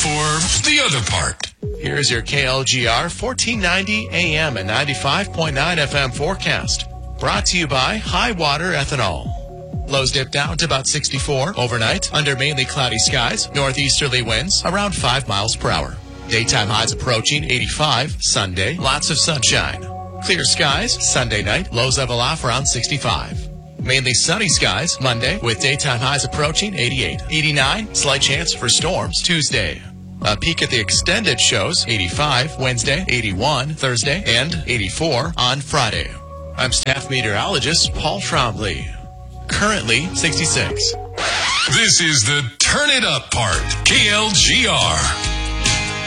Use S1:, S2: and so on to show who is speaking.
S1: for the other part.
S2: Here's your KLGR 1490 AM and 95.9 FM forecast. Brought to you by High Water Ethanol. Lows dip down to about 64 overnight under mainly cloudy skies. Northeasterly winds around 5 miles per hour. Daytime highs approaching 85 Sunday. Lots of sunshine. Clear skies Sunday night. Lows level off around 65. Mainly sunny skies Monday with daytime highs approaching 88. 89, slight chance for storms Tuesday. A peek at the extended shows, 85 Wednesday, 81 Thursday, and 84 on Friday. I'm staff meteorologist Paul Trombley. Currently 66.
S1: This is the Turn It Up part, KLGR.